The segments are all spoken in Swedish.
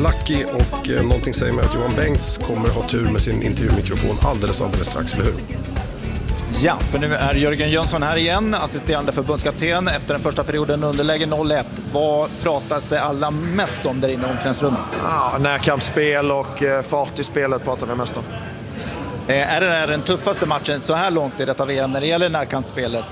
Lucky och någonting säger mig att Johan Bengts kommer ha tur med sin intervjumikrofon alldeles strax, eller hur? Ja, för nu är Jörgen Jönsson här igen, assisterande förbundskapten efter den första perioden underläge 0-1. Vad pratas det allra mest om där inne i omklädningsrummet? Ja, närkampsspel och fart i spelet pratar vi mest om. Är det här den tuffaste matchen så här långt i detta VM när det gäller närkampsspelet?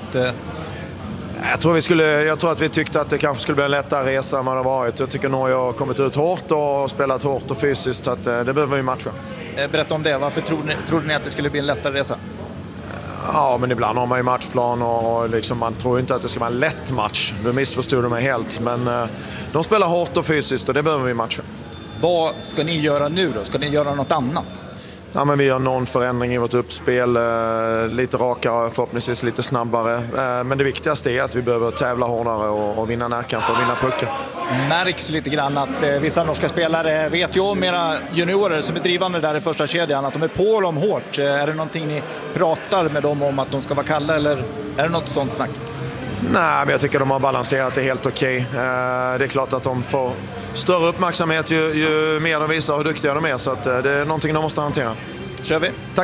Jag tror att vi tyckte att det kanske skulle bli en lättare resa än vad det har varit. Jag tycker Norge har kommit ut hårt och spelat hårt och fysiskt, så att det behöver vi matcha. Berätta om det. Varför trodde ni att det skulle bli en lättare resa? Ja, men ibland har man ju matchplan och liksom, man tror inte att det ska vara en lätt match. Du missförstod de mig helt. Men de spelar hårt och fysiskt och det behöver vi matcha. Vad ska ni göra nu då? Ska ni göra något annat? Ja, men vi gör någon förändring i vårt uppspel. Lite rakare, förhoppningsvis lite snabbare. Men det viktigaste är att vi behöver tävla hårdare och vinna närkamp och vinna puckar. Märks lite grann att vissa norska spelare vet ju om era juniorer som är drivande där i första kedjan, att de är på dem hårt. Är det någonting ni pratar med dem om att de ska vara kalla, eller är det något sånt snack? Nej, men jag tycker de har balanserat det helt okej. Det är klart att de får större uppmärksamhet ju mer de visar hur duktiga de är, så att det är någonting de måste hantera. Kör vi. Tack.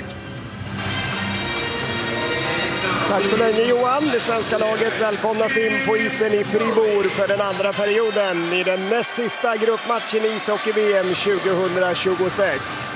Tack så länge Johan. Det svenska laget välkomnas in på isen i Fribourg för den andra perioden i den näst sista gruppmatchen i ishockey-VM 2026.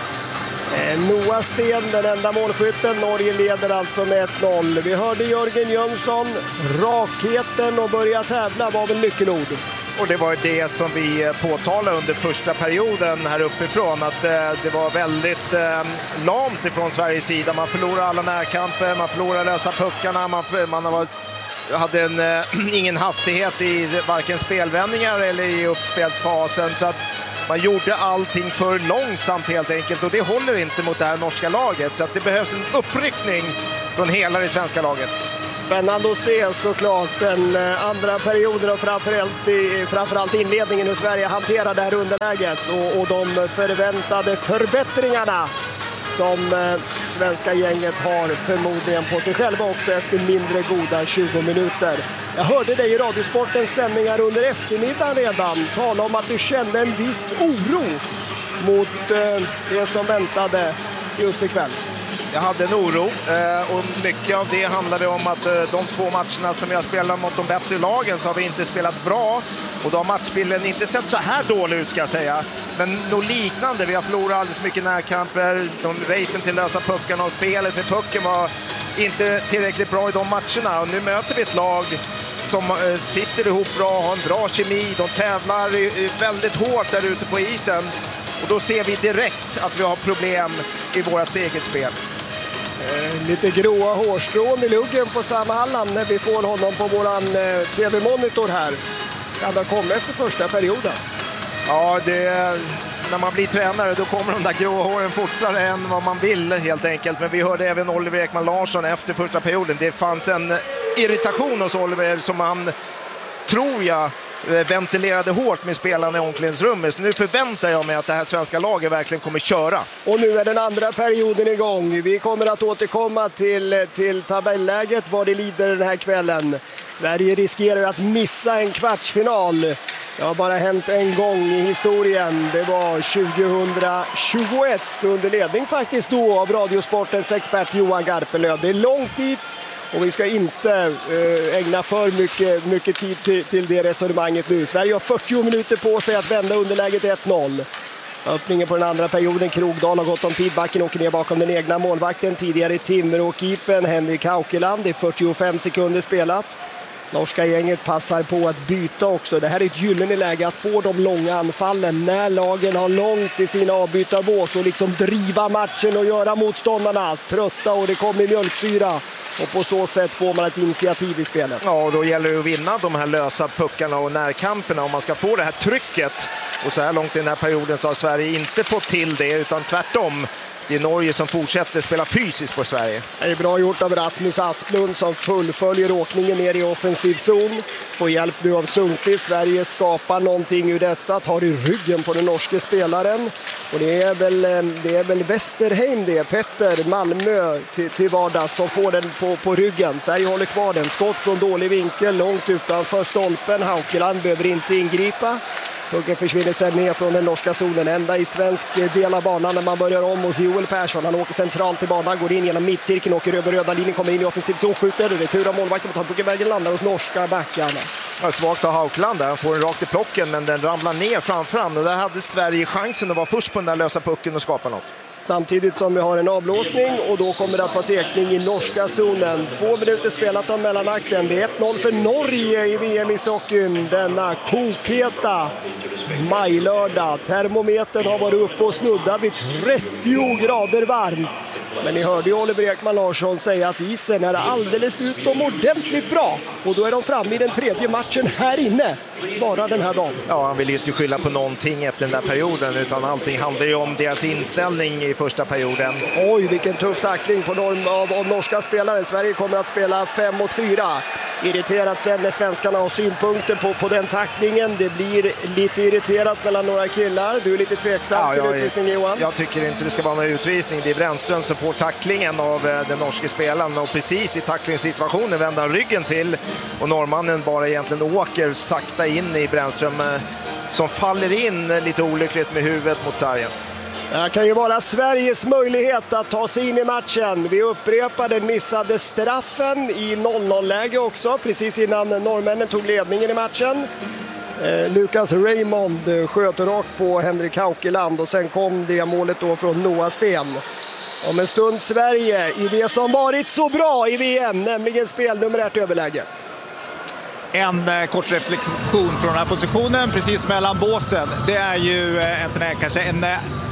Noah Sten, den enda målskytten. Norge leder alltså med 1-0. Vi hörde Jörgen Jönsson. Rakheten och börja tävla var väl nyckelord. Och det var det som vi påtalade under första perioden här uppifrån. Att det var väldigt lamt ifrån Sveriges sida. Man förlorar alla närkamper, man förlorar lösa puckarna. Man hade ingen hastighet i varken spelvändningar eller i uppspelsfasen. Så att man gjorde allting för långsamt helt enkelt, och det håller inte mot det här norska laget. Så att det behövs en uppryckning från hela det svenska laget. Spännande att se såklart den andra perioden och framförallt inledningen hur Sverige hanterar det här underläget och de förväntade förbättringarna som svenska gänget har förmodligen på sig själva också efter mindre goda 20 minuter. Jag hörde dig i Radiosportens sändningar under eftermiddagen redan tala om att du kände en viss oro mot det som väntade just ikväll. Jag hade en oro och mycket av det handlade om att de två matcherna som jag spelar mot de bättre lagen så har vi inte spelat bra, och då har matchbilden inte sett så här dålig ut, ska jag säga. Men något liknande, vi har förlorat alldeles mycket närkamper, racen till lösa puckarna och spelet med pucken var inte tillräckligt bra i de matcherna. Och nu möter vi ett lag som sitter ihop bra, har en bra kemi, de tävlar väldigt hårt där ute på isen. Och då ser vi direkt att vi har problem i vårt eget spel. Lite gråa hårstrån i luggen på Sam Hallam när vi får honom på våran tv-monitor här. Kan det komma efter första perioden? Ja, när man blir tränare då kommer de där gråa håren fortare än vad man vill helt enkelt. Men vi hörde även Oliver Ekman Larsson efter första perioden. Det fanns en irritation hos Oliver som han, tror jag, ventilerade hårt med spelarna i omklädningsrummet. Så nu förväntar jag mig att det här svenska laget verkligen kommer köra. Och nu är den andra perioden igång. Vi kommer att återkomma till tabelläget vad det lider den här kvällen. Sverige riskerar att missa en kvartsfinal. Det har bara hänt en gång i historien. Det var 2021 under ledning faktiskt då av Radiosportens expert Johan Garpenlöv. Det är långt dit. Och vi ska inte ägna för mycket tid till det resonemanget nu. Sverige har 40 minuter på sig att vända underläget 1-0. Öppningen på den andra perioden. Krogdal har gått om tidbacken och åker ner bakom den egna målvakten. Tidigare i Timrå-keepern Henrik Haukeland. Det är 45 sekunder spelat. Norska gänget passar på att byta också. Det här är ett gyllene läge att få de långa anfallen när lagen har långt i sina avbytarbås och liksom driva matchen och göra motståndarna trötta, och det kommer mjölksyra. Och på så sätt får man ett initiativ i spelet. Ja, och då gäller det att vinna de här lösa puckarna och närkamperna om man ska få det här trycket. Och så här långt i den här perioden så har Sverige inte fått till det, utan tvärtom. Det är Norge som fortsätter spela fysiskt på Sverige. Det är bra gjort av Rasmus Asplund som fullföljer åkningen ner i offensiv zon. Får hjälp nu av Sundqvist. Sverige skapar någonting ur detta. Tar i ryggen på den norske spelaren. Och det är väl Westerheim det. Petter Malmö till vardags som får den på ryggen. Sverige håller kvar den. Skott från dålig vinkel långt utanför stolpen. Haukeland behöver inte ingripa. Pucken försvinner sen ner från den norska zonen. Ända i svensk del av banan när man börjar om hos Joel Persson. Han åker centralt i banan, går in genom mittcirkeln, åker över röda linjen, kommer in i offensiv zon, skjuter. Retur av målvakten mot pucken, vägen landar hos norska backarna. Ja, svagt av Haukeland där. Han får den rakt i plocken, men den ramlar ner framför honom. Och där hade Sverige chansen att vara först på den där lösa pucken och skapa något. Samtidigt som vi har en avblåsning och då kommer det att vara tekning i norska zonen. 2 minuter spelat av mellanakten. Det är 1-0 för Norge i VM i hockeyn. Denna kokheta majlördag. Termometern har varit uppe och snuddat vid 30 grader varmt. Men ni hörde ju Oliver Ekman Larsson säga att isen är alldeles utomordentligt bra. Och då är de framme i den 3:e matchen här inne. Bara den här dagen. Ja, han vill inte skylla på någonting efter den där perioden, utan allting handlar ju om deras inställning i första perioden. Oj, vilken tuff tackling på av norska spelare. Sverige kommer att spela 5-4. Irriterat sen när svenskarna har synpunkter på den tacklingen. Det blir lite irriterat mellan några killar. Du är lite tveksam till utvisning, Johan. Jag tycker inte det ska vara någon utvisning. Det är Brännström som får tacklingen av den norska spelaren. Och precis i tacklingssituationen vänder han ryggen till. Och norrmannen bara egentligen åker sakta in i Brännström som faller in lite olyckligt med huvudet mot sargen. Det kan ju vara Sveriges möjlighet att ta sig in i matchen. Vi upprepar den missade straffen i 0-0-läge också, precis innan norrmännen tog ledningen i matchen. Lukas Raymond sköt rakt på Henrik Haukeland och sen kom det målet då från Noah Sten. Om en stund Sverige i det som varit så bra i VM, nämligen spel nummer 1 överläge. En kort reflektion från den här positionen precis mellan båsen. Det är ju en sån här, kanske en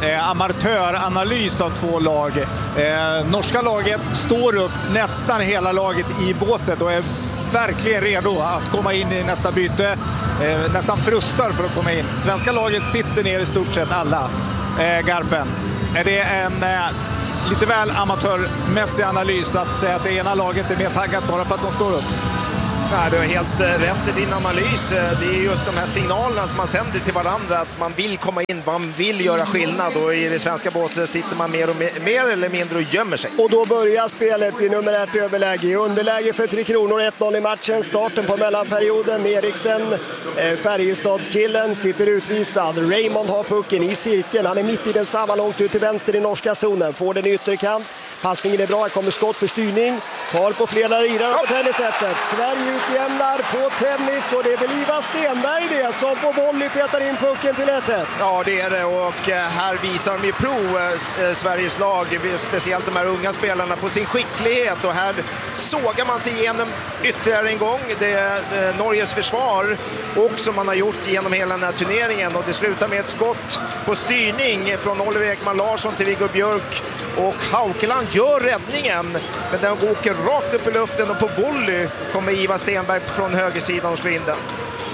amatöranalys av två lag. Norska laget står upp nästan hela laget i båset och är verkligen redo att komma in i nästa byte. Nästan frustar för att komma in. Svenska laget sitter ner i stort sett alla. Garpen, är det en lite väl amatörmässig analys att säga att det ena laget är mer taggat bara för att de står upp? Ja, du har helt rätt i din analys. Det är just de här signalerna som man sänder till varandra, att man vill komma in, man vill göra skillnad, och i det svenska båset sitter man mer eller mindre och gömmer sig. Och då börjar spelet i nummer 1 överläge. I underläge för 3 Kronor, 1-0 i matchen. Starten på mellanperioden. Eriksen, Färjestadskillen, sitter utvisad. Raymond har pucken i cirkeln. Han är mitt i den samma, långt ut till vänster i norska zonen. Får den i ytterkant. Passningen är bra, här kommer skott för styrning. Tar på flera lirare på tennissättet. Sverige utjämnar på tennis och det är väl Ivar Stenberg det som på volley petar in pucken till 1-1. Ja, det är det, och här visar de ju prov, Sveriges lag, speciellt de här unga spelarna, på sin skicklighet, och här sågar man sig igenom ytterligare en gång. Det är Norges försvar och som man har gjort genom hela den här turneringen, och det slutar med ett skott på styrning från Oliver Ekman Larsson till Viggo Björk, och Haukeland gör räddningen, men den åker rakt upp i luften, och på volley kommer Ivar Stenberg från högersidan och slår in den.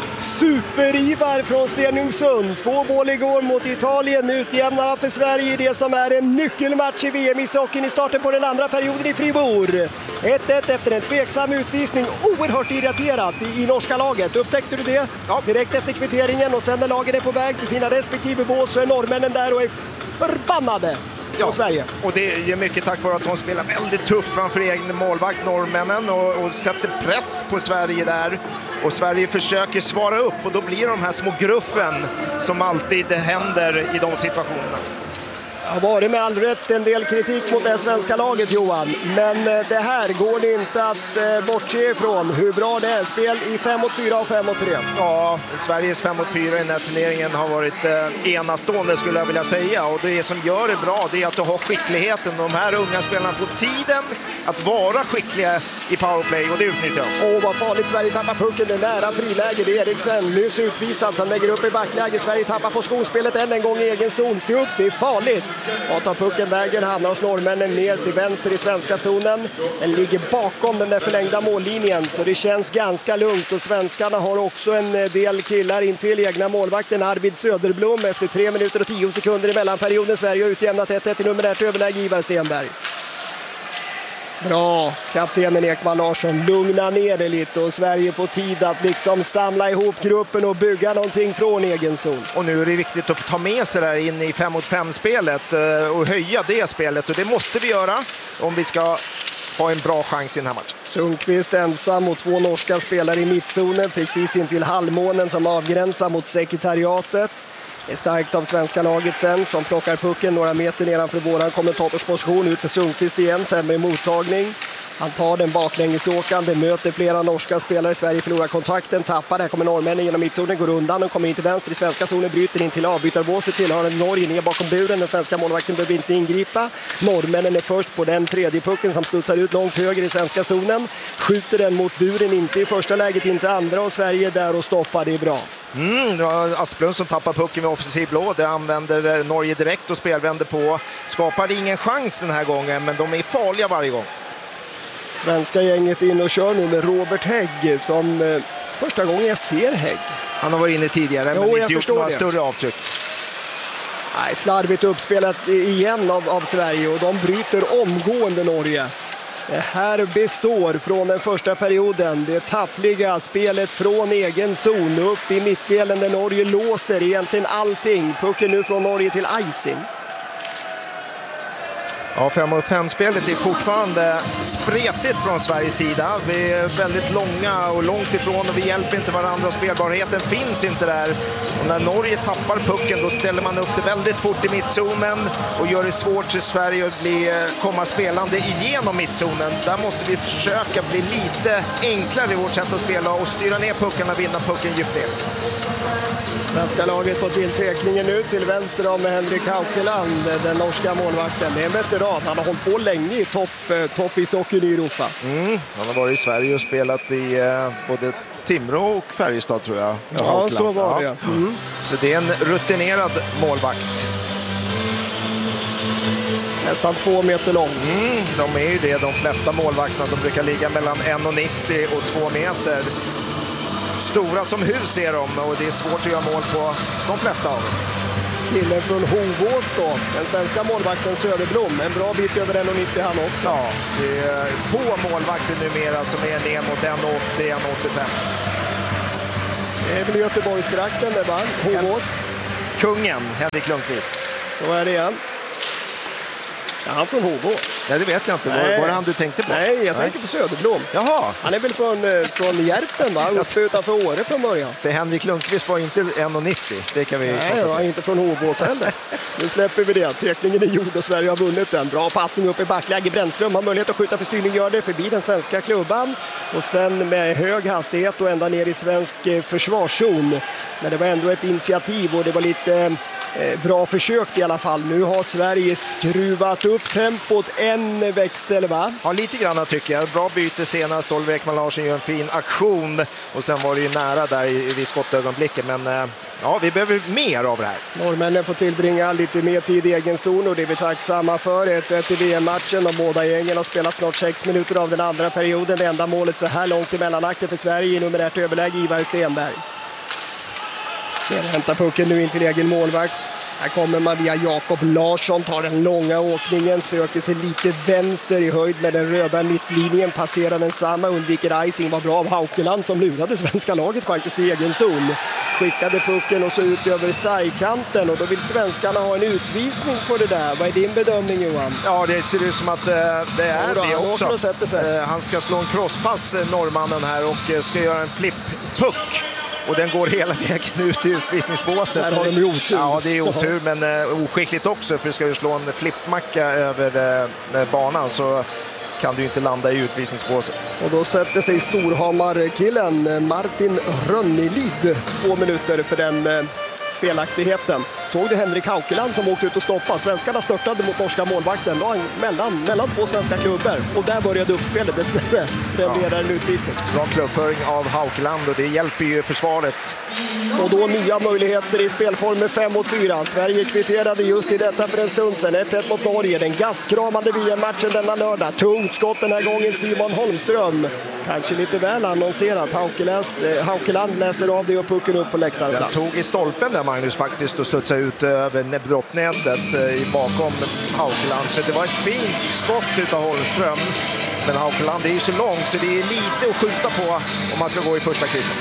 Super-Ivar från Stenungsund. 2 mål igår mot Italien. Utjämnar för Sverige i det som är en nyckelmatch i VM i hockeyn i starten på den andra perioden i Fribourg. 1-1 efter en tveksam utvisning. Oerhört irriterat i norska laget. Upptäckte du det? Ja. Direkt efter kvitteringen, och sen när lagen är på väg till sina respektive bås så är norrmännen där och är förbannade. Ja, Sverige. Och det är mycket tack vare att de spelar väldigt tufft framför egen målvakt, norrmännen, och sätter press på Sverige där. Och Sverige försöker svara upp, och då blir de här små gruffen som alltid händer i de situationerna. Det har varit med all rätt en del kritik mot det svenska laget, Johan. Men det här går det inte att bortse ifrån. Hur bra det är. Spel i 5-4 och 5-3. Ja, Sveriges 5-4 i den här turneringen har varit enastående, skulle jag vilja säga. Och det som gör det bra, det är att du har skickligheten. De här unga spelarna får tiden att vara skickliga i powerplay, och det utnyttjar de. Åh, vad farligt. Sverige tappar pucken. Det är nära friläge. Det är Eriksen. Nyss utvisad. Han lägger upp i backläge. Sverige tappar på skospelet än en gång i egen zon. Se upp, det är farligt. Och tar pucken vägen, hamnar hos norrmännen ner till vänster i svenska zonen. Den ligger bakom den där förlängda mållinjen, så det känns ganska lugnt. Och svenskarna har också en del killar in till egna målvakten Arvid Söderblom efter 3 minuter och 10 sekunder i mellanperioden. Sverige har utjämnat 1-1 i nummer 1 överläge, Ivar Stenberg. Bra, kaptenen Ekman Larsson, lugna ner det lite, och Sverige får tid att liksom samla ihop gruppen och bygga någonting från egen zon. Och nu är det viktigt att ta med sig där in i 5-mot-5-spelet och höja det spelet, och det måste vi göra om vi ska ha en bra chans i den här matchen. Sundqvist ensam mot 2 norska spelare i mittzonen, precis intill halvmånen som avgränsar mot sekretariatet. Det är starkt av svenska laget sen som plockar pucken några meter nedanför våran kommentatorsposition ut för Sundqvist igen, sämre mottagning. Han tar den baklängesåkande, möter flera norska spelare. Sverige förlorar kontakten, tappar. Här kommer norrmännen genom mittzonen, går undan och kommer in till vänster i svenska zonen, bryter in till avbytarbåset, tillhör Norge ner bakom buren. Den svenska målvakten behöver inte ingripa. Norrmännen är först på den tredje pucken som studsar ut långt höger i svenska zonen. Skjuter den mot buren, inte i första läget, inte andra, och Sverige där och stoppar, det är bra. Asplund som tappar pucken vid offensiv blå. Det använder Norge direkt och spelvänder på. Skapar ingen chans den här gången, men de är farliga varje gång. Svenska gänget in och kör nu med Robert Hägg som första gången jag ser Hägg. Han har varit inne tidigare, men inte gjort några större avtryck. Nej, slarvigt uppspelat igen av Sverige och de bryter omgående Norge. Det här består från den första perioden. Det taffliga spelet från egen zon upp i mittdelen där Norge låser egentligen allting. Pucken nu från Norge till icing. Ja, 5-mot-5-spelet är fortfarande spretigt från Sveriges sida. Vi är väldigt långa och långt ifrån och vi hjälper inte varandra och spelbarheten finns inte där. Och när Norge tappar pucken då ställer man upp sig väldigt fort i mittzonen och gör det svårt för Sverige att komma spelande igenom mittzonen. Där måste vi försöka bli lite enklare i vårt sätt att spela och styra ner pucken och vinna pucken djupt ner. Svenska laget får till teckningen nu till vänster om Henrik Haukeland, den norska målvakten. Det är en veteran, han har hållit på länge i topp i socken i Europa. Han har varit i Sverige och spelat i både Timrå och Färjestad tror jag. Ja, Haukeland. Så var det. Så det är en rutinerad målvakt. Nästan 2 meter lång. De är ju det, de flesta målvakterna. De brukar ligga mellan 1,90 och 2 meter. Stora som hus är de och det är svårt att göra mål på de flesta av dem. Killen från Hovås då, den svenska målvakten Söderblom, en bra bit över 1,90 han också. Ja, det är få målvakter numera som är ner mot 1,80, 1,85. Det är väl Göteborgstrakten det va? Hovås. Kungen, Henrik Lundqvist. Så är det igen. Ja, han från Hovås. Ja, det vet jag inte. Var det han du tänkte på? Nej, jag tänkte på Söderblom. Jaha. Han är väl från Järpen va? Uppe utanför Åre från början. För Henrik Lundqvist var inte 1,90. Det kan vi Nej, han var inte från Hovås heller. Nu släpper vi det. Teckningen är gjord och Sverige har vunnit den. Bra passning upp i backläge. Brännström har möjlighet att skjuta för styrning. Gör det förbi den svenska klubban. Och sen med hög hastighet och ända ner i svensk försvarszon. Men det var ändå ett initiativ och det var lite bra försökt i alla fall. Nu har Sverige skruvat upp tempot en växel va? Ja, lite grann tycker jag. Bra byte senast. Oliver Ekman Larsson gör en fin aktion. Och sen var det ju nära där vid skottögonblicket. Men ja, vi behöver mer av det här. Norrmännen får tillbringa lite mer tid i egen zon och det är vi tacksamma för. 1-1 i VM-matchen och båda gängen har spelat snart 6 minuter av den andra perioden. Det enda målet så här långt i mellanakten för Sverige i numerärt överläge Ivar Stenberg. Hämtar pucken nu in till egen målvakt. Här kommer man via Jakob Larsson, tar den långa åkningen, söker sig lite vänster i höjd med den röda mittlinjen, passerar den samma, undviker icing, var bra av Haukeland som lurade svenska laget faktiskt i egen zon. Skickade pucken och så ut över sargkanten och då vill svenskarna ha en utvisning på det där. Vad är din bedömning Johan? Ja, det ser ut som att det är det också. Han ska slå en crosspass, norrmannen här, och ska göra en flipp-puck. Och den går hela vägen ut i utvisningsbåset. Där har de otur. Ja, det är otur, men oskickligt också. För ska du slå en flippmacka över banan så kan du inte landa i utvisningsbåset. Och då sätter sig Storhamar-killen Martin Rönnelid 2 minuter för den felaktigheten. Såg du Henrik Haukeland som åkte ut och stoppade. Svenskarna störtade mot norska målvakten mellan 2 svenska klubbar. Och där började uppspelet. Dessvärre renderar en utvisning. Bra klubbföring av Haukeland och det hjälper ju försvaret. Och då nya möjligheter i spelform med 5-4. Sverige kvitterade just i detta för en stund sedan. 1-1 mot Norge. Den gastkramande VM-matchen denna lördag. Tungt skott den här gången Simon Holmström. Kanske lite väl annonserat. Haukeland läser av det och pucken upp på läktarplats. Den tog i stolpen där Magnus faktiskt och studsade ut över droppnätet bakom Haukeland. Så det var ett fint skott av Holmström. Men Haukeland är ju så långt så det är lite att skjuta på om man ska gå i första krisen.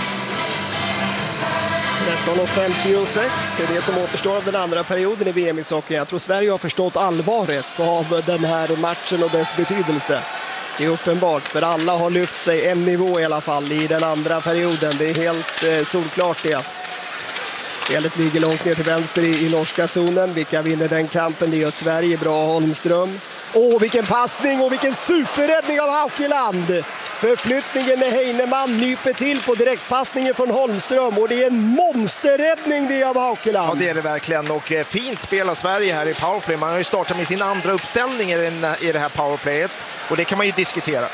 13:56, det är det som återstår av den andra perioden i VM i socker. Jag tror Sverige har förstått allvaret av den här matchen och dess betydelse. Det är uppenbart, för alla har lyft sig en nivå i alla fall i den andra perioden. Det är helt solklart det. Spelet ligger långt ner till vänster i norska zonen. Vilka vinner den kampen? Det gör Sverige. Bra Holmström. Vilken passning och vilken superräddning av Haukeland. Förflyttningen när Heinemann nyper till på direktpassningen från Holmström. Och det är en monsterräddning det av Haukeland. Ja, det är det verkligen. Och fint spel av Sverige här i powerplay. Man har ju startat med sin andra uppställning i det här powerplayet. Och det kan man ju diskutera.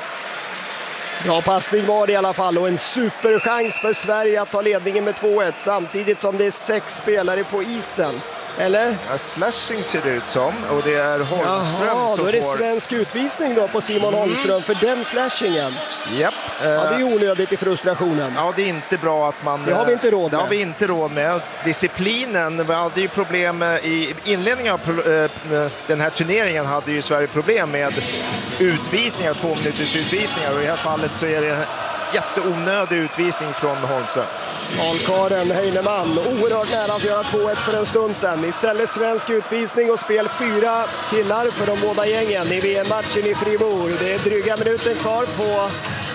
Bra passning var det i alla fall och en superchans för Sverige att ta ledningen med 2-1 samtidigt som det är 6 spelare på isen. Eller? Ja, slashing ser det ut som, och det är Holmström. Jaha, som då är det får... svensk utvisning då på Simon Holmström för den slashingen. Japp. Ja, det är onödigt i frustrationen. Ja, det är inte bra att man... Det har vi inte råd med. Det har vi inte råd med. Disciplinen, vi hade ju problem i inledningen av den här turneringen hade ju Sverige problem med utvisningar, 2 minuters utvisningar, och i det här fallet så är det jätteonödig utvisning från Holmström. Alkaren Heinemann oerhört nära att göra 2-1 för en stund sedan. Istället svensk utvisning och spel 4 killar för de båda gängen i VM-matchen i Fribourg. Det är dryga minuten kvar på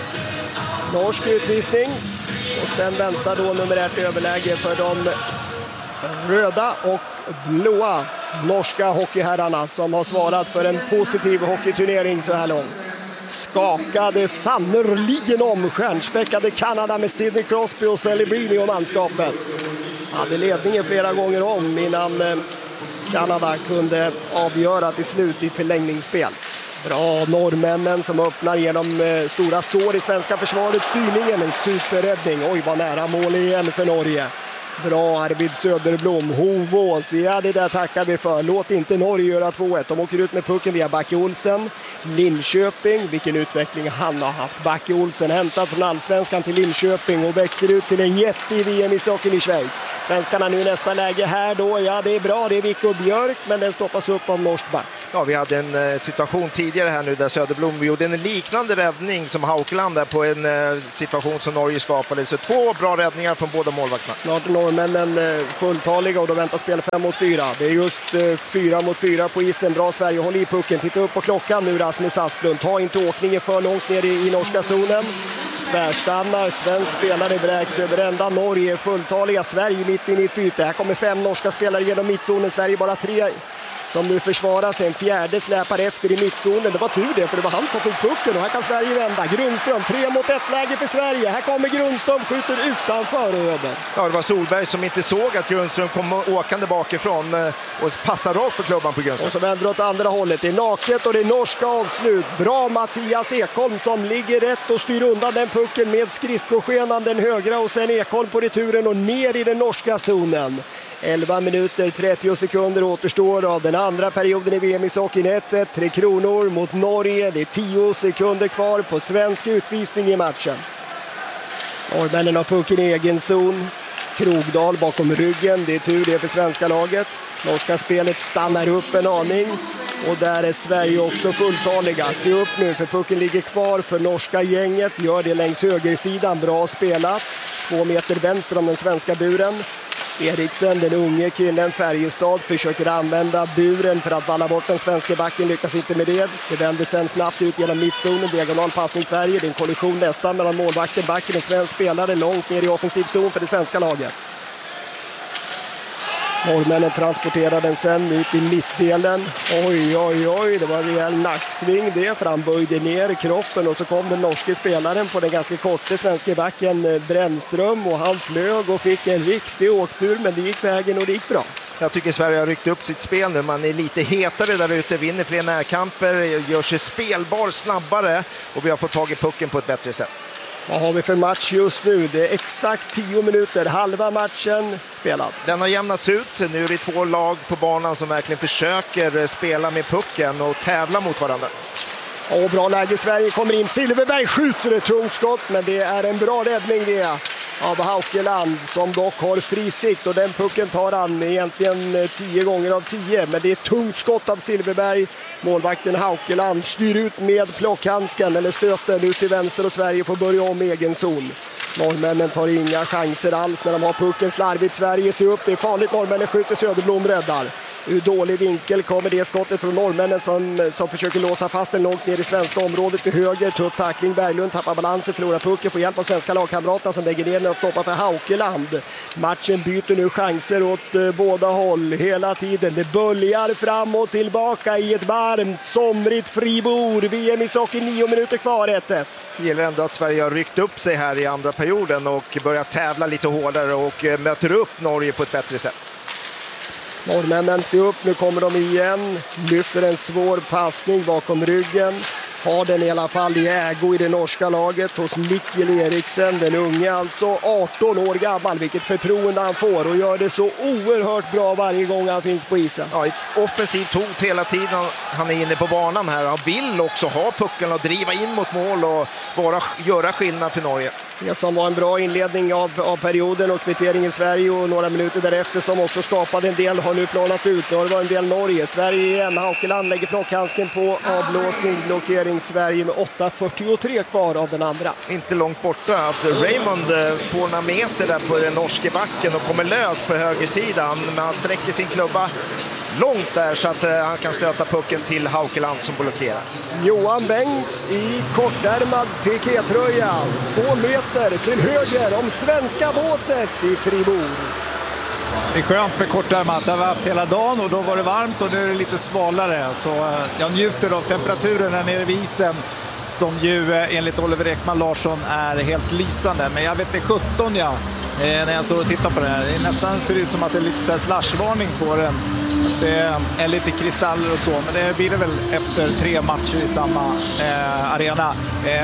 norsk utvisning. Och sen väntar då nummer 1 överläge för de röda och blåa norska hockeyherrarna som har svarat för en positiv hockeyturnering så här långt. Skakade sannoliken om stjärnspäckade Kanada med Sidney Crosby och Celebrini och manskapet. Hade ledningen flera gånger om innan Kanada kunde avgöra till slut i förlängningsspel. Bra norrmännen som öppnar genom stora sår i svenska försvaret. Styrningen, en superräddning. Oj, vad nära mål igen för Norge. Bra Arvid Söderblom, Hovås, ja det där tackar vi för. Låt inte Norge göra 2-1. De åker ut med pucken via Backe Olsen. Linköping, vilken utveckling han har haft. Backe Olsen hämtad från Allsvenskan till Linköping och växer ut till en jätte i VM i socken i Schweiz. Svenskarna nu nästa läge här då, ja det är bra, det är Victor Björk, men den stoppas upp av norsk back. Ja, vi hade en situation tidigare här nu där Söderblom gjorde en liknande räddning som Haukeland där på en situation som Norge skapade. Så 2 bra räddningar från båda målvakterna. Snart är norrmännen fulltaliga och då väntar spel 5 mot 4. Det är just 4 mot 4 på isen. Bra Sverige, håll i pucken. Titta upp på klockan nu Rasmus Asplund. Ta inte åkningen för långt ner i norska zonen. Tvärstannar, svensk spelare bräks över ända. Norge är fulltaliga, Sverige mitt in i ett byte. Här kommer 5 norska spelare genom mittzonen. Sverige bara 3 som nu försvarar sig. En fjärde släpar efter i mittzonen. Det var tur det, för det var han som fick pucken. Och här kan Sverige vända. Grundström, 3 mot 1 läge för Sverige. Här kommer Grundström, skjuter utanför över. Ja, det var Solberg som inte såg att Grundström kom åkande bakifrån och passar rakt på klubban på Grundström. Och så vänder åt andra hållet. Det är naket och det är norska avslut. Bra Mattias Ekholm som ligger rätt och styr undan den pucken med skridskoskenan den högra och sen Ekholm på returen och ner i den norska zonen. 11 minuter 30 sekunder återstår av den andra perioden i VM i socken 1-1. 3 Kronor mot Norge. Det är 10 sekunder kvar på svensk utvisning i matchen. Norrmännen har pucken i egen zon. Krogdal bakom ryggen. Det är tur det för svenska laget. Norska spelet stannar upp en aning. Och där är Sverige också fulltaliga. Se upp nu för pucken ligger kvar för norska gänget. Gör det längs högersidan. Bra spelat. 2 meter vänster om den svenska buren. Eriksen, den unge killen Färjestad, försöker använda buren för att valla bort den svenska backen, lyckas inte med det. Det vänder sen snabbt ut genom mittzonen, diagonal passning Sverige. Det är en kollision nästan mellan målvakten, backen och svensk spelare långt ner i offensiv zon för det svenska laget. Norrmännen transporterar den sen ut i mittdelen. Oj, oj, oj, det var en rejäl nacksving det, för han böjde ner kroppen och så kom den norske spelaren på den ganska korta svenska backen Brännström och han flög och fick en riktig åktur, men det gick vägen och det gick bra. Jag tycker Sverige har ryckt upp sitt spel nu. Man är lite hetare där ute, vinner fler närkamper, gör sig spelbar snabbare och vi har fått tag i pucken på ett bättre sätt. Vad har vi för match just nu? Det är exakt 10 minuter, halva matchen spelad. Den har jämnats ut. Nu är det 2 lag på banan som verkligen försöker spela med pucken och tävla mot varandra. Och bra läge, Sverige kommer in. Silverberg skjuter ett tungt skott, men det är en bra räddning det av Haukeland som dock har fri sikt och den pucken tar han egentligen 10 gånger av 10, men det är ett tungt skott av Silverberg. Målvakten Haukeland styr ut med plockhandsken eller stöten ut till vänster och Sverige får börja om egen zon. Norrmännen tar inga chanser alls när de har pucken slarvigt. Sverige ser upp, det är farligt, norrmännen skjuter, Söderblom räddar. Ur dålig vinkel kommer det skottet från norrmännen som försöker låsa fast den långt ner i svenska området till höger. Tuff tackling, Berglund tappar balansen, förlorar pucken, får hjälp av svenska lagkamraterna som lägger ner den och stoppar för Haukeland. Matchen byter nu chanser åt båda håll hela tiden. Det böljar fram och tillbaka i ett varmt, somrigt Fribourg. VM i socker, 9 minuter kvar, 1-1. Det gäller ändå att Sverige har ryckt upp sig här i andra perioden och börjar tävla lite hårdare och möter upp Norge på ett bättre sätt. Norrmännen ser upp, nu kommer de igen, lyfter en svår passning bakom ryggen, har den i alla fall i ägo i det norska laget hos Mikkel Eriksen, den unge, alltså 18 år gammal, vilket förtroende han får och gör det så oerhört bra varje gång han finns på isen. Ja, ett offensivt hot hela tiden, han är inne på banan här, han vill också ha pucken och driva in mot mål och göra skillnad för Norge. Det som var en bra inledning av perioden och kvittering i Sverige och några minuter därefter som också skapade en del har nu planat ut. Nu har det varit en del Norge. Sverige igen. Haukeland lägger plockhandsken på avblåsning. Blockering Sverige med 8:43 kvar av den andra. Inte långt borta att Raymond får några meter där på den norske backen och kommer lös på högersidan. Men han sträcker sin klubba långt där så att han kan stöta pucken till Haukeland som blockerar. Johan Bengts i kortärmad pikétröja. 2 meter till höger om svenska båset i Fribourg. Det är skönt med kortärmat. Det har vi haft hela dagen och då var det varmt och nu är det lite svalare. Så jag njuter av temperaturen här nere vid isen som ju enligt Oliver Ekman Larsson är helt lysande. Men jag vet det 17 när jag står och tittar på det här. Det nästan ser ut som att det är lite så här slashvarning på den. Det är lite kristaller och så, men det blir det väl efter 3 matcher i samma arena.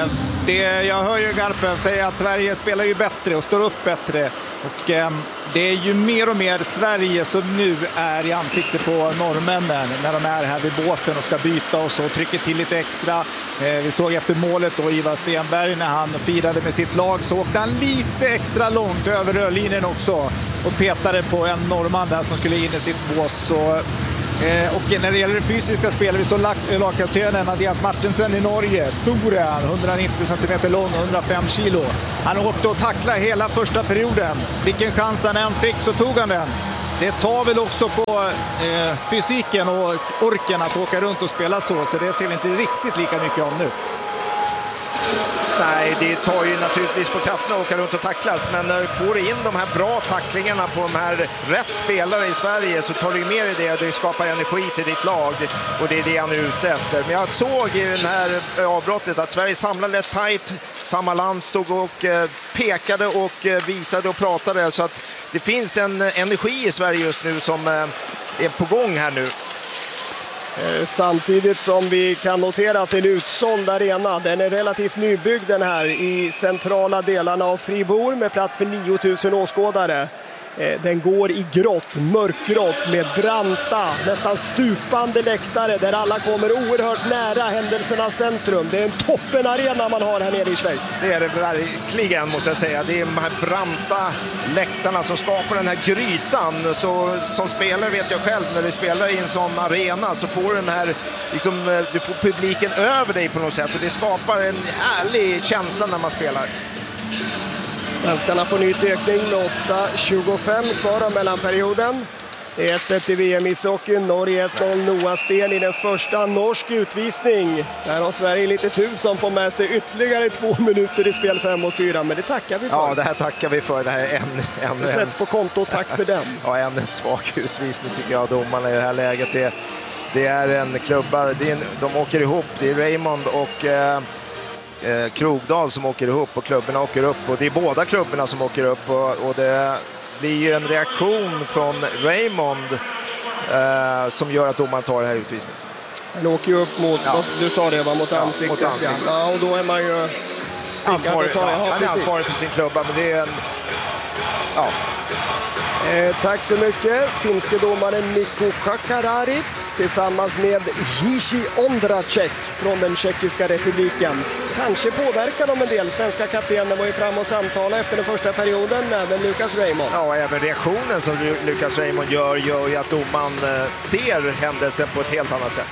Jag hör ju Garpen säga att Sverige spelar ju bättre och står upp bättre. Och det är ju mer och mer Sverige som nu är i ansikte på norrmännen när de är här vid båsen och ska byta och så trycker till lite extra. Vi såg efter målet då Ivar Stenberg när han firade med sitt lag så åkte han lite extra långt över rörlinjen också och petade på en norrman där som skulle in i sitt bås. Så och när det gäller det fysiska spelet vi så lagkaptenen Andreas Martensen i Norge, stor är han, 190 cm lång och 105 kilo. Han åkte och tacklade hela första perioden. Vilken chans han än fick så tog han den. Det tar väl också på fysiken och orken att åka runt och spela så det ser vi inte riktigt lika mycket om nu. Nej, det tar ju naturligtvis på kraften att åka runt och tacklas, men när du får in de här bra tacklingarna på de här rätt spelare i Sverige så tar du mer i det och det skapar energi till ditt lag och det är det han är ute efter. Men jag såg i den här avbrottet att Sverige samlades tajt, samma land stod och pekade och visade och pratade så att det finns en energi i Sverige just nu som är på gång här nu. Samtidigt som vi kan notera att det är en utsåld arena. Den är relativt nybyggd den här i centrala delarna av Fribourg med plats för 9000 åskådare. Den går i grått, mörkgrått med branta, nästan stupande läktare där alla kommer oerhört nära händelsernas centrum. Det är en toppenarena man har här nere i Schweiz. Det är det verkligen måste jag säga. Det är de här branta läktarna som skapar den här grytan. Så, som spelare vet jag själv när du spelar i en sån arena så får du den här, liksom, du får publiken över dig på något sätt. Och det skapar en härlig känsla när man spelar. Svenskarna får ny tekning med 8:25 kvar av mellanperioden. 1-1 i VM i socker, Norge 1-0, Noah Sten i den första norsk utvisning. Där har Sverige lite tur som får med sig ytterligare 2 minuter i spel 5-4, men det tackar vi för. Ja, det här tackar vi för. Det här är det sätts på konto, tack för den. Ja, en svag utvisning tycker jag domarna i det här läget. Det är en klubba, de åker ihop, det är Raymond och Krogdal som åker ihop och klubborna åker upp och det är båda klubborna som åker upp och det blir ju en reaktion från Raymond som gör att domaren tar den här utvisningen. Han åker ju upp mot, du sa det, mot ansiktet. Mot ansiktet. Ja, och då är man ju ansvarig, han är ansvarig för sin klubba, men det är en... Ja. Tack så mycket. Finske domaren Mikko Kakarari tillsammans med Jiří Ondraček från den tjeckiska republiken. Kanske påverkar de en del. Svenska kaptenen var ju fram och samtala efter den första perioden, även Lucas Raymond. Ja, även reaktionen som Lucas Raymond gör ju att domaren ser händelsen på ett helt annat sätt.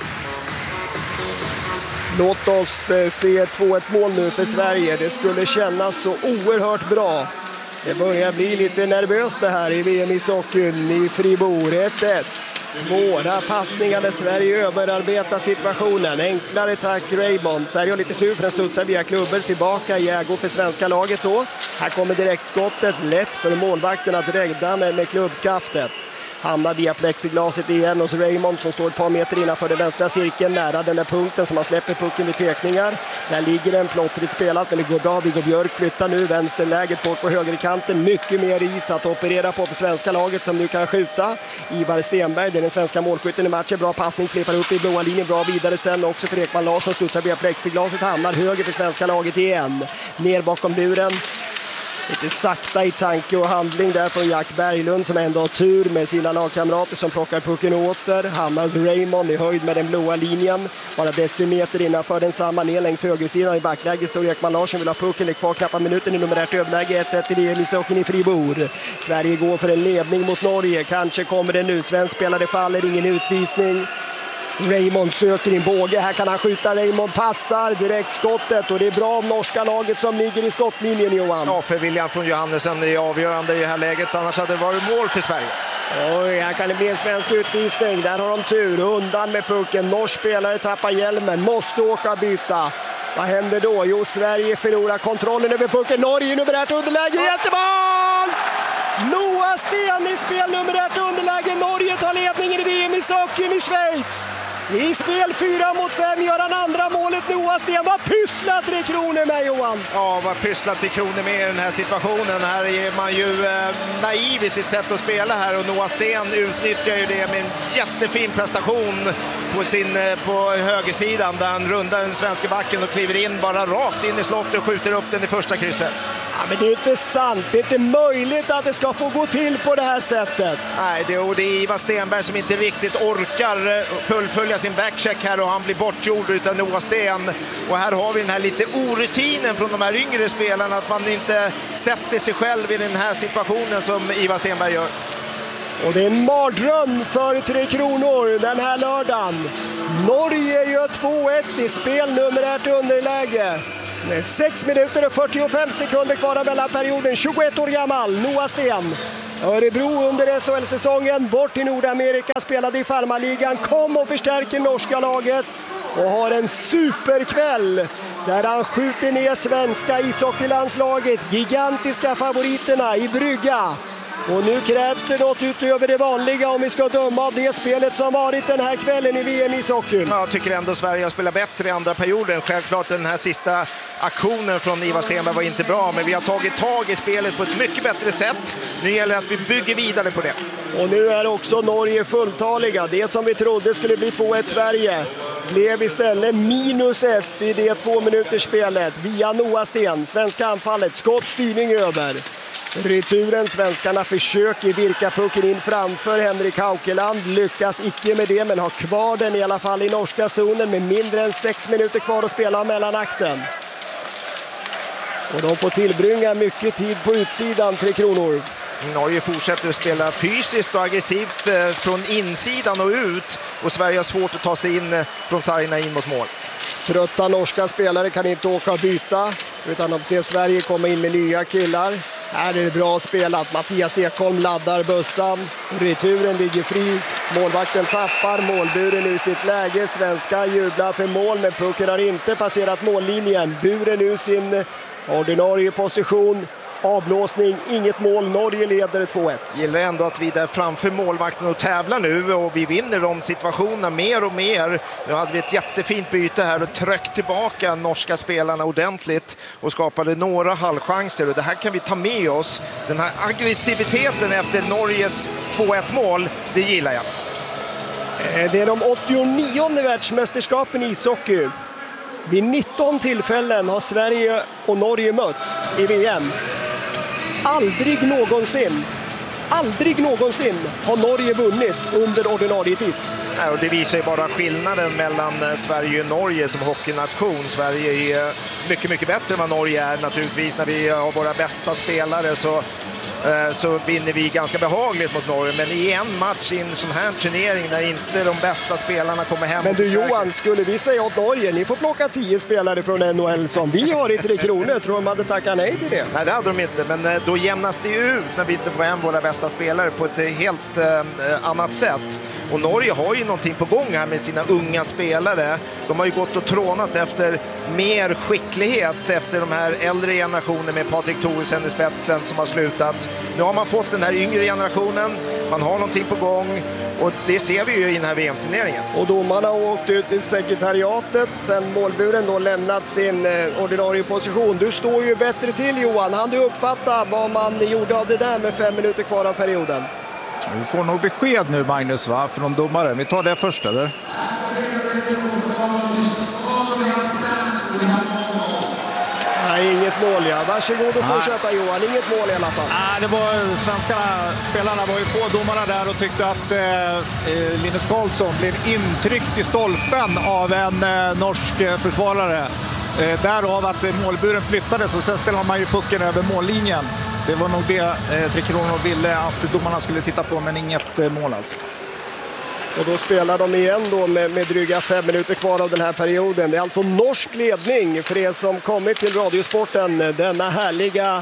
Låt oss se 2-1 mål nu för Sverige. Det skulle kännas så oerhört bra. Det börjar bli lite nervöst det här i VM i socken i Fribourg. 1-1. Svåra passningar där Sverige överarbetar situationen. Enklare tack Raymond. Sverige har lite tur för den studsar via klubbor tillbaka. Jägo för svenska laget då. Här kommer direktskottet. Lätt för målvakten att rädda med klubbskaftet. Hamnar via plexiglaset igen hos Raymond som står ett par meter innanför den vänstra cirkeln. Nära den där punkten som han släpper pucken vid tekningar. Där ligger den plottrigt spelat men det går bra. Viggo Björk flyttar nu vänsterläget bort på högerkanten. Mycket mer is att operera på för svenska laget som nu kan skjuta. Ivar Stenberg, den svenska målskytten i matchen. Bra passning, flippar upp i blåa linjen. Bra vidare sen också för Ekman Larsson. Studsar via plexiglaset, hamnar höger för svenska laget igen. Ner bakom buren. Lite sakta i tanke och handling där från Jack Berglund som ändå har tur med sina lagkamrater som plockar pucken åter. Hamnar Raymond i höjd med den blåa linjen. Bara decimeter innanför den samma ner längs högersidan i backläge. Står Ekman Larsson vill ha pucken. Det är kvar knappt minuten i numerärt överläge. 1-1 i VM i Socken i Fribourg. Sverige går för en ledning mot Norge. Kanske kommer det nu. Svensk spelare faller, ingen utvisning. Raymond söker in båge, här kan han skjuta, Raymond passar direkt skottet och det är bra om norska laget som ligger i skottlinjen, Johan. Ja, för William från Johannesen är avgörande i det här läget, annars hade det varit mål för Sverige. Oj, här kan det bli en svensk utvisning, där har de tur, undan med pucken, norsk spelare tappar hjälmen, måste åka och byta. Vad händer då? Jo, Sverige förlorar kontrollen över pucken, Norge numerärt underläge, jättemål! Noah Sten i spel numerärt underläge, Norge tar ledningen i VM i Socken i Schweiz. I spel 4-5 gör han andra målet. Noah Sten. Vad pysslar Tre Kronor med, Johan? Ja, vad pysslar Tre Kronor med i den här situationen? Här är man ju naiv i sitt sätt att spela här och Noah Sten utnyttjar ju det med en jättefin prestation på högersidan där han rundar den svenska backen och kliver in bara rakt in i slottet och skjuter upp den i första krysset. Ja, men det är inte sant. Det är inte möjligt att det ska få gå till på det här sättet. Nej, det är Ivar Stenberg som inte riktigt orkar fullfölja sin backcheck här och han blir bortgjord utan Noah Sten. Och här har vi den här lite orutinen från de här yngre spelarna att man inte sätter sig själv i den här situationen som Ivar Stenberg gör. Och det är en mardröm för Tre Kronor den här lördagen. Norge gör 2-1 i spel numerärt underläge. Med 6 minuter och 45 sekunder kvar av mellanperioden. 21 år gammal, Noah Sten. Örebro under SHL-säsongen, bort till Nordamerika, spelade i Farmaligan, kom och förstärker norska laget och har en superkväll där han skjuter ner svenska ishockeylandslaget, gigantiska favoriterna i brygga. Och nu krävs det något utöver det vanliga om vi ska döma av det spelet som varit den här kvällen i VM i Socken. Ja, jag tycker ändå Sverige har spelat bättre i andra perioden. Självklart den här sista aktionen från Ivar Stenberg var inte bra, men vi har tagit tag i spelet på ett mycket bättre sätt. Nu gäller det att vi bygger vidare på det. Och nu är också Norge fulltaliga. Det som vi trodde skulle bli 2-1 Sverige blev istället -1 i det 2 minuters spelet via Noah Sten. Svenska anfallet, skottstyrning över. Returen, svenskarna försöker virka pucken in framför Henrik Haukeland, lyckas icke med det men har kvar den i alla fall i norska zonen med mindre än 6 minuter kvar att spela mellan akten. Och de får tillbringa mycket tid på utsidan, Tre Kronor. Norge fortsätter att spela fysiskt och aggressivt från insidan och ut och Sverige har svårt att ta sig in från sargerna in mot mål. Trötta norska spelare kan inte åka och byta utan de ser Sverige komma in med nya killar. Här är det bra spelat. Mattias Ekholm laddar bussen. Returen ligger fri. Målvakten tappar målburen ur sitt läge. Svenska jublar för mål men pucken har inte passerat mållinjen. Buren ur sin ordinarie position. Avblåsning, inget mål. Norge leder 2-1. Gillar ändå att vi där framför målvakten och tävlar nu och vi vinner de situationerna mer och mer. Nu hade vi ett jättefint byte här och tryckt tillbaka norska spelarna ordentligt och skapade några halvchanser och det här kan vi ta med oss. Den här aggressiviteten efter Norges 2-1-mål, det gillar jag. Det är de 89:e världsmästerskapen i ishockey. Vid 19 tillfällen har Sverige och Norge mötts i VM. Aldrig någonsin har Norge vunnit under ordinarie tid. Ja, och det visar ju bara skillnaden mellan Sverige och Norge som hockeynation. Sverige är mycket, mycket bättre än vad Norge är naturligtvis. När vi har våra bästa spelare så så vinner vi ganska behagligt mot Norge. Men i en match i en sån här turnering när inte de bästa spelarna kommer hem. Men du Johan, skulle vi säga åt Norge, ni får plocka 10 spelare från NHL som vi har i 3 kronor, tror de hade tackat nej till det? Nej, det hade de inte, men då jämnas det ut när vi inte får hem våra bästa spelare på ett helt annat sätt. Och Norge har ju någonting på gång här med sina unga spelare. De har ju gått och trånat efter mer skicklighet efter de här äldre generationerna med Patrik Thoresen i spetsen som har slutat. Nu har man fått den här yngre generationen, man har någonting på gång och det ser vi ju i den här VM-turneringen. Och domarna har åkt ut i sekretariatet sen målburen då lämnat sin ordinarie position. Du står ju bättre till Johan, hann du uppfatta vad man gjorde av det där med 5 minuter kvar av perioden? Vi får nog besked nu Magnus va, från domaren. Vi tar det först eller? Nej, inget mål ja. Varsågod och fortsätta Johan, inget mål i alla fall. Det var, svenska spelarna var ju på domarna där och tyckte att Linus Karlsson blev intryckt i stolpen av en norsk försvarare. Därav att målburen flyttades och sen spelade man ju pucken över mållinjen. Det var nog det Tre Kronor ville att domarna skulle titta på, men inget mål alltså. Och då spelar de igen då med dryga 5 minuter kvar av den här perioden. Det är alltså norsk ledning för er som kommer till Radiosporten denna härliga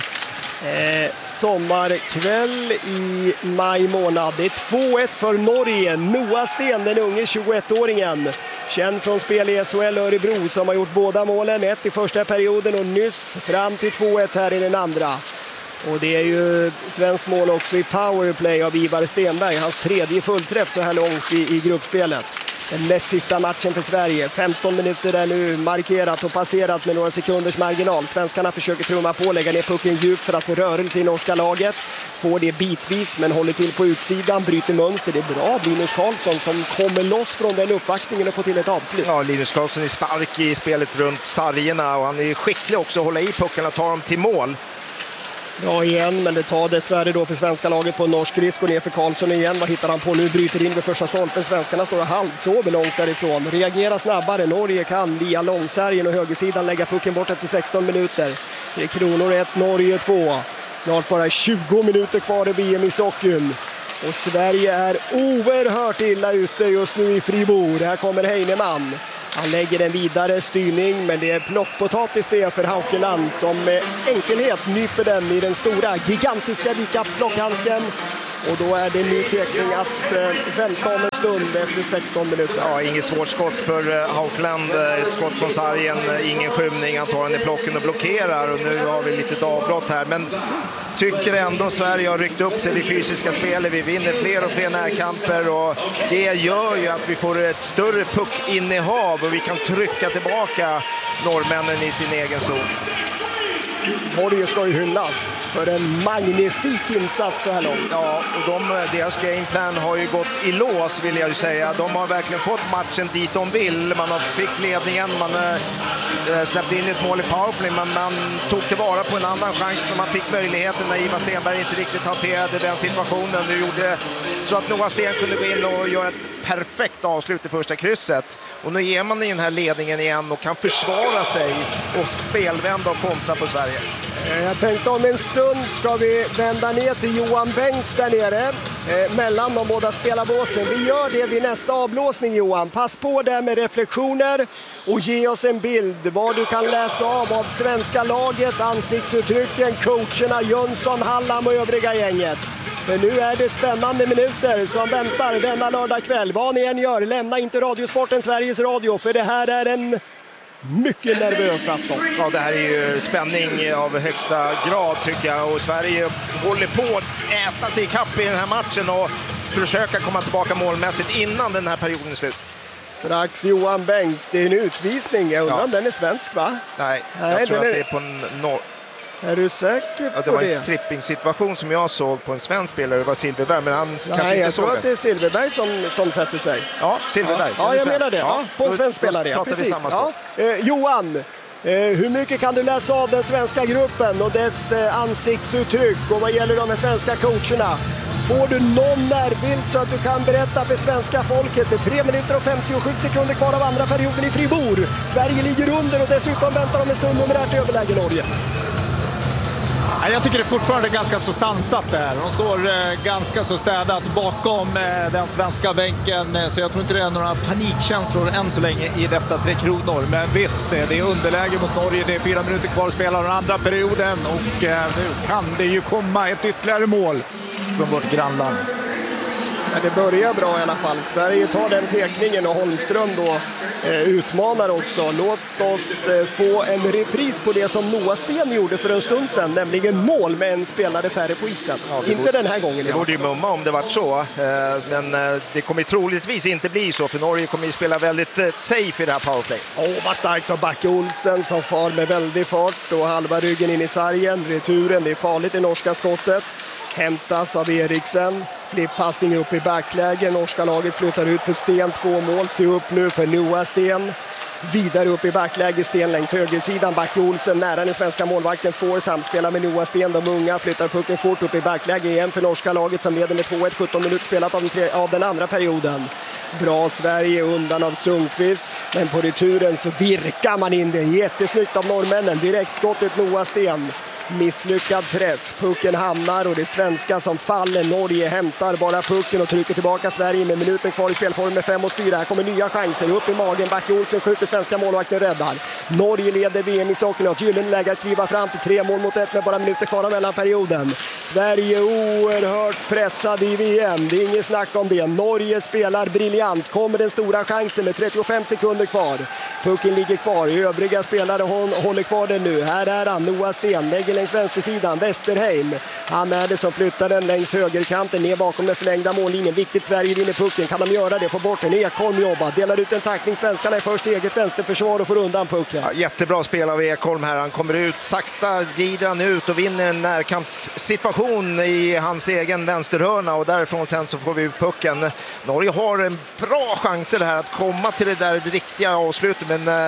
sommarkväll i maj månad. Det är 2-1 för Norge. Noah Sten, den unge 21-åringen. Känd från spel i SHL Örebro som har gjort båda målen. 1 i första perioden och nyss fram till 2-1 här i den andra. Och det är ju svenskt mål också i powerplay av Ivar Stenberg. Hans 3:e fullträff så här långt i gruppspelet. Den näst sista matchen för Sverige. 15 minuter är nu markerat och passerat med några sekunders marginal. Svenskarna försöker trumma på, lägga ner pucken djupt för att få rörelse i norska laget. Får det bitvis men håller till på utsidan, bryter mönster. Det är bra Linus Karlsson som kommer loss från den uppvaktningen och får till ett avslut. Ja, Linus Karlsson är stark i spelet runt sargerna och han är skicklig också att hålla i pucken och ta dem till mål. Ja igen, men det tar dessvärre då för svenska laget på norsk risk och ner för Karlsson igen. Vad hittar han på nu? Bryter in vid första stolpen. Svenskarna står halvsover långt därifrån. Reagerar snabbare. Norge kan via långsärgen och högersidan lägga pucken bort efter 16 minuter. 3 Kronor 1, Norge 2. Snart bara 20 minuter kvar i VM i Sockum. Och Sverige är oerhört illa ute just nu i Fribourg. Här kommer Heinemann. Han lägger en vidare styrning, men det är plockpotatis det för Haukeland som med enkelhet nyper den i den stora, gigantiska vika plockhandsken. Och då är det ny teckning att vänta om en stund efter 16 minuter. Ja, inget svårt skott för Haukeland. Ett skott från sargen, ingen skymning. Han tar den i plocken och blockerar. Och nu har vi lite dagbrott här. Men tycker ändå Sverige har ryckt upp sig i det fysiska spelet. Vi vinner fler och fler närkamper. Och det gör ju att vi får ett större puckinnehav. Och vi kan trycka tillbaka norrmännen i sin egen zon. Norge ska ju hyllas för en magnifik insats så här långt. Ja, och deras gameplan har ju gått i lås vill jag ju säga. De har verkligen fått matchen dit de vill. Man har fick ledningen, man släppte in ett mål i powerplay, men man tog tillvara på en annan chans när man fick möjligheten när Ivar Stenberg inte riktigt hanterade den situationen. Nu gjorde så att Noah Sten kunde gå in och göra ett perfekt avslut i första krysset. Och nu ger man i den här ledningen igen och kan försvara sig och spelvända och kontra på Sverige. Jag tänkte om en stund ska vi vända ner till Johan Bengts där nere mellan de båda spelarbåsen. Vi gör det vid nästa avblåsning Johan. Pass på där med reflektioner och ge oss en bild vad du kan läsa av svenska laget, ansiktsuttrycken, coacherna Jönsson, Hallam och övriga gänget. Men nu är det spännande minuter som väntar denna lördag kväll. Vad ni än gör, lämna inte Radiosporten Sveriges Radio, för det här är en mycket nervös afton. Ja, det här är ju spänning av högsta grad tycker jag. Och Sverige håller på att äta sig i kapp i den här matchen och försöka komma tillbaka målmässigt innan den här perioden är slut. Strax Johan Bengts, det är en utvisning. Jag undrar om den är svensk va? Nej, jag tror att det är på en Är du säker på det? Det var en tripping-situation som jag såg på en svensk spelare. Det var Silverberg, men han kanske inte såg det. Jag tror att det är Silverberg som sätter sig. Ja, Silverberg. Ja, jag menar det. Ja, på en svensk spelare, ja. Precis. Johan, hur mycket kan du läsa av den svenska gruppen och dess ansiktsuttryck och vad gäller de svenska coacherna? Får du någon närbild så att du kan berätta för svenska folket? Det är 3 minuter och 57 sekunder kvar av andra perioden i Fribourg. Sverige ligger under och dessutom väntar de en stund numerärt överläge Norge. Jag tycker det fortfarande är ganska så sansat det här. De står ganska så städat bakom den svenska bänken. Så jag tror inte det är några panikkänslor än så länge i detta Tre Kronor. Men visst, det är underläge mot Norge. Det är 4 minuter kvar att spela den andra perioden. Och nu kan det ju komma ett ytterligare mål från vårt grannland. Ja, det börjar bra i alla fall. Sverige tar den tekningen och Holmström då utmanar också. Låt oss få en repris på det som Noah Sten gjorde för en stund sedan, nämligen mål med en spelare färre på isen. Ja, inte den här gången. Det borde ju mumma om det var så. Men det kommer troligtvis inte bli så, för Norge kommer ju spela väldigt safe i det här powerplay. Vad starkt av Backe Olsen som far med väldig fart och halva ryggen in i sargen. Returen, det är farligt i norska skottet. Hämtas av Eriksen. Flipppassning upp i backläge. Norska laget flyttar ut för Sten. 2 mål. Se upp nu för Noah Sten. Vidare upp i backläge. Sten längs högersidan. Backe Olsen nära den svenska målvakten. Får samspela med Noah Sten. De unga flyttar pucken fort upp i backläge igen för norska laget som leder med 2-1. 17 minuter spelat av den andra perioden. Bra Sverige undan av Sundqvist. Men på returen så virkar man in det. Jättesnyggt av norrmännen. Direktskottet Noah Sten. Misslyckad träff. Pucken hamnar och det är svenska som faller. Norge hämtar bara pucken och trycker tillbaka Sverige med minuten kvar i spelform med 5-4. Här kommer nya chanser. Upp i magen. Backe Olsen skjuter, svenska målvakten räddar. Norge leder VM i socken och ett gyllene läge att kliva fram till 3-1 med bara minuter kvar av mellanperioden. Sverige oerhört pressad i VM. Det är inget snack om det. Norge spelar briljant. Kommer den stora chansen med 35 sekunder kvar. Pucken ligger kvar. Övriga spelare håller kvar den nu. Här är han, Noah Sten. Lägger längs vänstersidan, Westerheim. Han är det som flyttar den längs högerkanten ner bakom den förlängda mållinjen. Viktigt, Sverige vinner pucken. Kan de göra det? Få bort den. Ekholm jobbar. Delar ut en tackling. Svenskarna är först eget vänsterförsvar och får undan pucken. Ja, jättebra spel av Ekholm här. Han kommer ut, sakta glider han ut och vinner en närkampssituation i hans egen vänsterhörna. Och därifrån sen så får vi ut pucken. Norge har en bra chans här att komma till det där riktiga avslutet. Men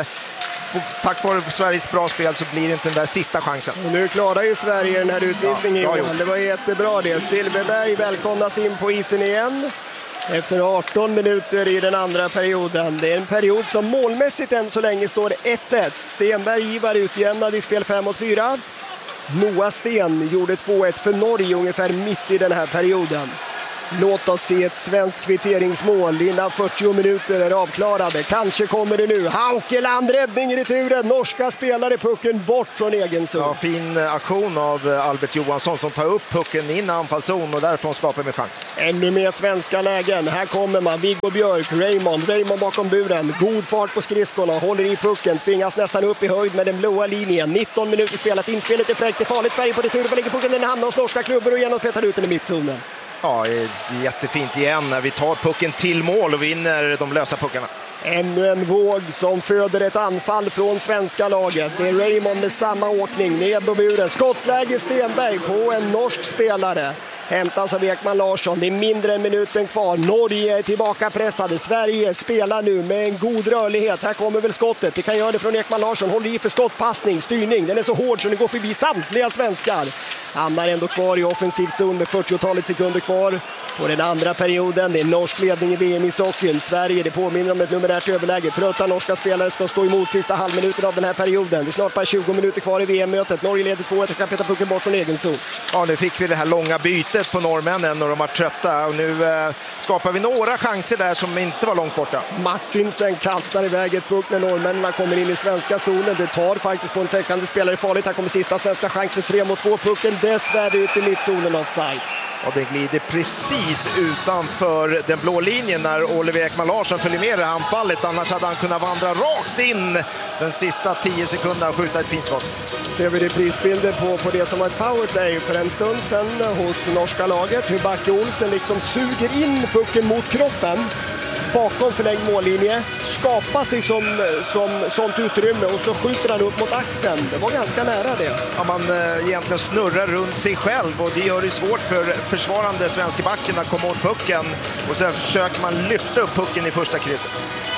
tack vare Sveriges bra spel så blir det inte den där sista chansen. Och nu klarar ju Sverige den här utvisningen. Ja, det var jättebra det. Silverberg välkomnas in på isen igen. Efter 18 minuter i den andra perioden. Det är en period som målmässigt än så länge står 1-1. Stenberg-Ivar utjämnad i spel 5-4. Noah Sten gjorde 2-1 för Norge ungefär mitt i den här perioden. Låt oss se ett svenskt kvitteringsmål innan 40 minuter är avklarade. Kanske kommer det nu. Haukeland, räddning i returen. Norska spelare pucken bort från egen zon. Ja, fin aktion av Albert Johansson som tar upp pucken in i anfallszon och därifrån skapar med chans. Ännu mer svenska lägen. Här kommer man. Viggo Björk, Raymond bakom buren. God fart på skridskorna. Håller i pucken. Tvingas nästan upp i höjd med den blåa linjen. 19 minuter spelat. Inspelet är fräckt. Det är farligt. Sverige på retur. Var ligger pucken? Den hamnar hos norska klubbor och genom petar ut den i mittzonen. Ja, jättefint igen när vi tar pucken till mål och vinner de lösa puckarna. Ännu en våg som föder ett anfall från svenska laget. Det är Raymond med samma åkning ned på buren. Skottläge Stenberg på en norsk spelare. Hämtas av Ekman Larsson. Det är mindre än minuten kvar. Norge är tillbaka pressade. Sverige spelar nu med en god rörlighet. Här kommer väl skottet. Det kan göra det från Ekman Larsson. Håller i för skottpassning, styrning. Den är så hård så den går förbi samtliga svenskar. Hamnar ändå kvar i offensiv zon med 40-talet sekunder kvar. På den andra perioden, det är norsk ledning i VM i sockeln. Sverige, det påminner om ett numerärt överläge. Trötta norska spelare ska stå emot sista halvminuten av den här perioden. Det är snart bara 20 minuter kvar i VM-mötet. Norge leder 2-1 och kan peta pucken bort från egen zon. Ja, nu fick vi det här långa bytet på norrmännen och de var trötta. Och nu skapar vi några chanser där som inte var långt borta. Martinsen kastar iväg ett puck när norrmännen kommer in i svenska zonen. Det tar faktiskt på en täckande spelare farligt. Här kommer sista svenska chansen, 3-2. Pucken dessvärre ut i mittzonen offside. Och det glider precis utanför den blå linjen när Oliver Ekman Larsson följer med i anfallet. Annars hade han kunnat vandra rakt in den sista 10 sekunderna och skjuta ett fint skott. Ser vi reprisbilder på det som var ett powerplay för en stund sedan hos norska laget. Hur Backe Olsen liksom suger in pucken mot kroppen bakom förlängd mållinje. Skapar sig som sånt utrymme och så skjuter han upp mot axeln. Det var ganska nära det. Ja, man egentligen snurrar runt sig själv och det gör det svårt för försvarande svenska backen att komma åt pucken. Och sen försöker man lyfta upp pucken i första krysset.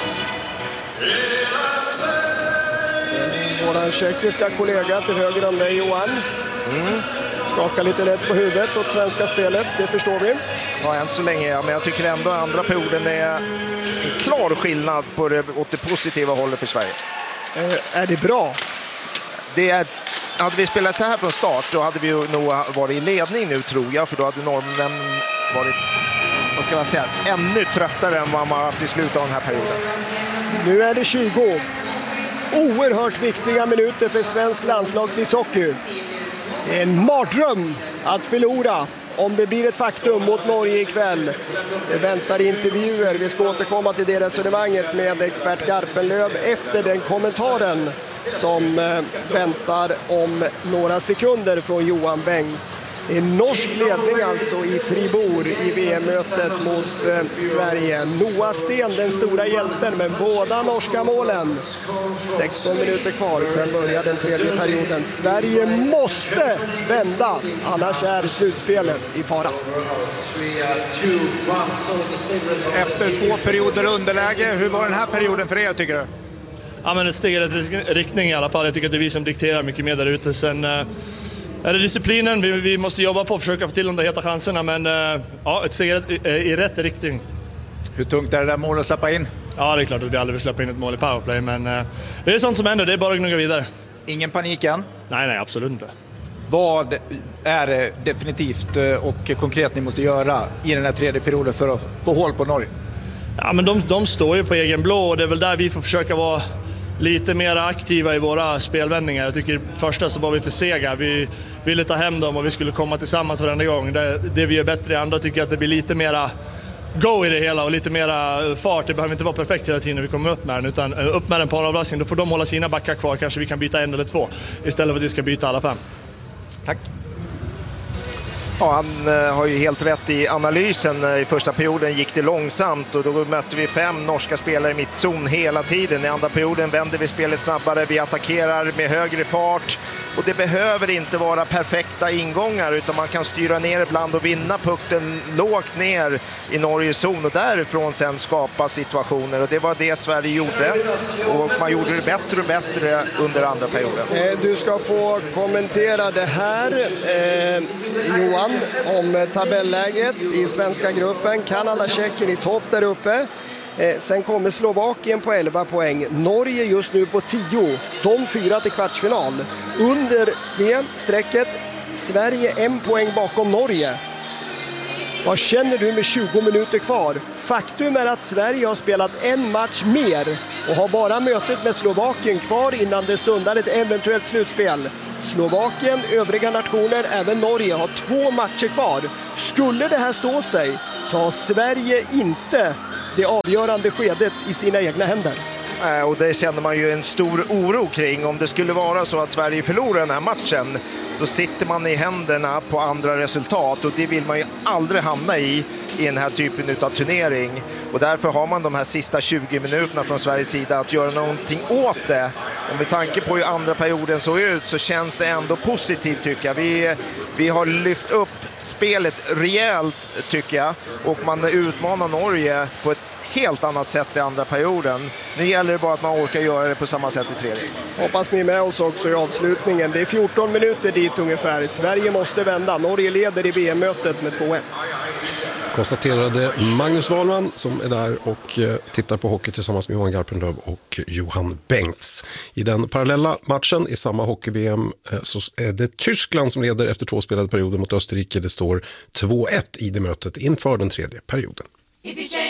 Vår tjeckiska kollega till höger om dig, Johan. Skakar lite lätt på huvudet åt svenska spelet, det förstår vi. Ja, än så länge, ja, men jag tycker ändå andra perioden är en klar skillnad på åt det positiva hållet för Sverige. Är det bra? Det är hade vi spelat så här från start, då hade vi nog varit i ledning nu, tror jag, för då hade norrmännen varit, vad ska man säga, ännu tröttare än vad man varit i slutet av den här perioden. Nu är det 20 oerhört viktiga minuter för svensk landslagsishockey. Det är en mardröm att förlora om det blir ett faktum mot Norge ikväll. Det väntar intervjuer. Vi ska återkomma till det resonemanget med expert Garpenlöv efter den kommentaren som väntar om några sekunder från Johan Bengts. Det är norsk ledning alltså i Fribourg i VM-mötet mot Sverige. Noah Sten, den stora hjälten, med båda norska målen. 16 minuter kvar, sen börjar den tredje perioden. Sverige måste vända, annars är slutspelet i fara. Efter 2 perioder underläge, hur var den här perioden för er, tycker du? Ja, men ett steg i rätt riktning i alla fall. Jag tycker att det är vi som dikterar mycket mer där ute. Sen är det disciplinen vi måste jobba på och försöka få till de där heta chanserna. Men ja, ett steg i rätt riktning. Hur tungt är det där målet att släppa in? Ja, det är klart att vi aldrig vill släppa in ett mål i powerplay. Men det är sånt som händer, det är bara att gnugga vidare. Ingen panik än? Nej, absolut inte. Vad är det definitivt och konkret ni måste göra i den här tredje perioden för att få hål på Norge? Ja, men de står ju på egen blå och det är väl där vi får försöka vara lite mer aktiva i våra spelvändningar. Jag tycker första så var vi för sega. Vi ville ta hem dem och vi skulle komma tillsammans varenda gång. Det vi gör bättre i andra tycker jag att det blir lite mera go i det hela och lite mera fart. Det behöver inte vara perfekt hela tiden när vi kommer upp med den, utan upp med den på en avlastning. Då får de hålla sina backar kvar. Kanske vi kan byta 1 eller 2 istället för att vi ska byta alla 5. Tack. Ja, han har ju helt rätt i analysen. I första perioden gick det långsamt och då mötte vi 5 norska spelare i mittzon hela tiden. I andra perioden vänder vi spelet snabbare, vi attackerar med högre fart. Och det behöver inte vara perfekta ingångar, utan man kan styra ner ibland och vinna pucken lågt ner i Norges zon och därifrån sen skapa situationer. Och det var det Sverige gjorde. Och man gjorde det bättre och bättre under andra perioden. Du ska få kommentera det här, Johan, om tabelläget i svenska gruppen. Kanada, Tjeckien i topp där uppe. Sen kommer Slovakien på 11 poäng. Norge just nu på 10. De 4 till kvartsfinal. Under det strecket Sverige 1 poäng bakom Norge. Vad känner du med 20 minuter kvar? Faktum är att Sverige har spelat en match mer och har bara mötet med Slovakien kvar innan det stundar ett eventuellt slutspel. Slovakien, övriga nationer, även Norge har 2 matcher kvar. Skulle det här stå sig så har Sverige inte det avgörande skedet i sina egna händer. Och det känner man ju en stor oro kring. Om det skulle vara så att Sverige förlorar den här matchen, då sitter man i händerna på andra resultat och det vill man ju aldrig hamna i den här typen av turnering. Och därför har man de här sista 20 minuterna från Sveriges sida att göra någonting åt det. Och med tanke på hur andra perioden såg ut så känns det ändå positivt, tycker jag. Vi har lyft upp spelet rejält, tycker jag, och man utmanar Norge på ett helt annat sätt i andra perioden. Nu gäller det bara att man orkar göra det på samma sätt i tredje. Hoppas ni med oss också i avslutningen. Det är 14 minuter dit ungefär. Sverige måste vända. Norge leder i VM-mötet med 2-1. Konstaterade Magnus Wahlman som är där och tittar på hockey tillsammans med Johan Garpenlöv och Johan Bengts. I den parallella matchen i samma hockey-VM så är det Tyskland som leder efter 2 spelade perioder mot Österrike. Det står 2-1 i det mötet inför den tredje perioden.